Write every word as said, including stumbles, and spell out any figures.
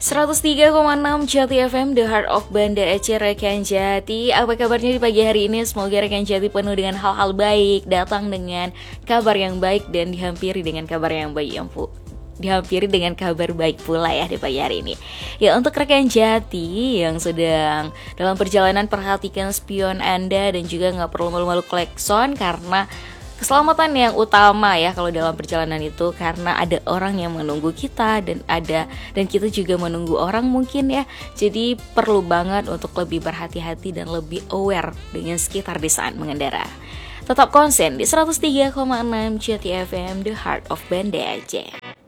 seratus tiga koma enam Jati F M, The Heart of Banda Aceh, rekan Jati. Apa kabarnya di pagi hari ini? Semoga rekan Jati penuh dengan hal-hal baik, datang dengan kabar yang baik dan dihampiri dengan kabar yang baik yang pu dihampiri dengan kabar baik pula ya di pagi hari ini. Ya, untuk rekan Jati yang sedang dalam perjalanan, perhatikan spion Anda dan juga nggak perlu malu-malu klakson, karena keselamatan yang utama ya kalau dalam perjalanan itu, karena ada orang yang menunggu kita dan ada dan kita juga menunggu orang mungkin ya. Jadi perlu banget untuk lebih berhati-hati dan lebih aware dengan sekitar di saat mengendara. Tetap konsen di seratus tiga koma enam Jati F M, The Heart of Banda Aceh.